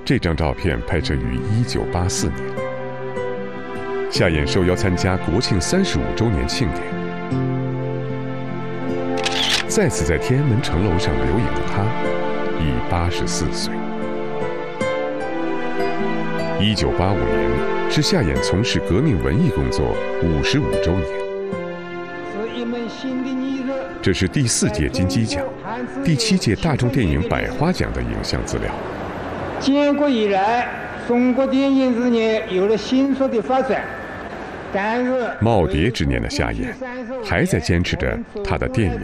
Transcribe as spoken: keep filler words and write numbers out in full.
这张照片拍摄于一九八四年，夏衍受邀参加国庆三十五周年庆典。再次在天安门城楼上留影的他，已八十四岁。一九八五年是夏衍从事革命文艺工作五十五周年。这是第四届金鸡奖、第七届大众电影百花奖的影像资料。 建国以来，中国电影事业有了迅速的发展。 耄耋之年的夏衍，还在坚持着他的电影